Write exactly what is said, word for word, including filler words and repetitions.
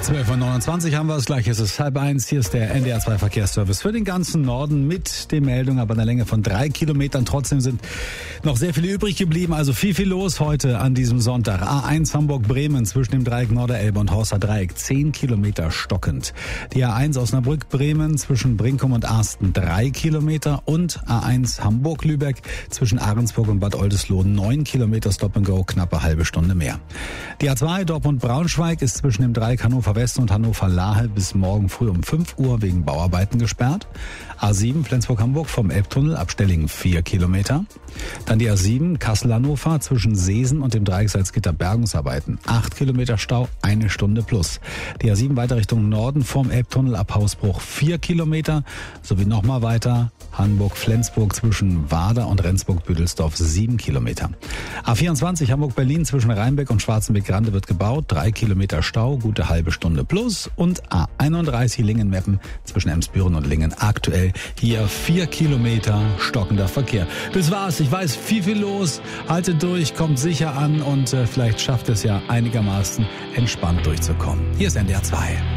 zwölf Uhr neunundzwanzig haben wir es gleich. Es ist halb eins. Hier ist der N D R zwei Verkehrsservice für den ganzen Norden mit den Meldungen, aber einer Länge von drei Kilometern. Trotzdem sind noch sehr viele übrig geblieben. Also viel, viel los heute an diesem Sonntag. A eins Hamburg-Bremen zwischen dem Dreieck Norderelbe und Horster Dreieck. zehn Kilometer stockend. Die A eins Osnabrück-Bremen zwischen Brinkum und Arsten. drei Kilometer. Und A eins Hamburg-Lübeck zwischen Ahrensburg und Bad Oldesloe. neun Kilometer Stop and Go, knappe halbe Stunde mehr. Die A zwei Dortmund-Braunschweig ist zwischen dem Dreieck Hannover West und Hannover-Lahe bis morgen früh um fünf Uhr wegen Bauarbeiten gesperrt. A sieben Flensburg-Hamburg vom Elbtunnel ab Stellingen vier Kilometer. Dann die A sieben Kassel-Hannover zwischen Seesen und dem Dreieck Salzgitter Bergungsarbeiten. acht Kilometer Stau, eine Stunde plus. Die A sieben weiter Richtung Norden vom Elbtunnel ab Hausbruch vier Kilometer. Sowie nochmal weiter Hamburg-Flensburg zwischen Wader und Rendsburg-Büdelsdorf sieben Kilometer. A vierundzwanzig Hamburg-Berlin zwischen Rheinbeck und Schwarzenbeck-Grande wird gebaut. drei Kilometer Stau, gute halbe Stunde plus. Und A einunddreißig Lingen-Meppen zwischen Emsbüren und Lingen aktuell hier vier Kilometer stockender Verkehr. Das war's. Ich weiß, viel, viel los. Haltet durch, kommt sicher an und äh, vielleicht schafft es ja einigermaßen entspannt durchzukommen. Hier ist N D R zwei.